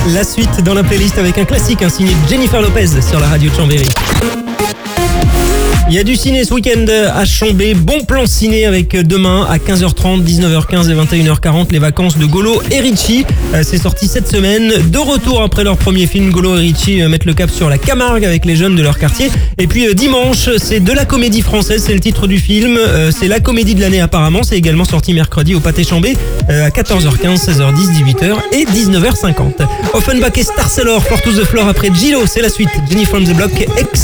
La suite dans la playlist avec un classique signé Jennifer Lopez sur la radio de Chambéry. Il y a du ciné ce week-end à Chambé. Bon plan ciné avec demain à 15h30, 19h15 et 21h40 les vacances de Golo et Richie. C'est sorti cette semaine. De retour après leur premier film, Golo et Richie mettent le cap sur la Camargue avec les jeunes de leur quartier. Et puis dimanche, c'est de la comédie française, c'est le titre du film. C'est la comédie de l'année apparemment. C'est également sorti mercredi au Pâté Chambé à 14h15, 16h10, 18h et 19h50. Offenbach et Starcelor, Floor to the Floor après Gilo. C'est la suite. Jenny from the Block, ex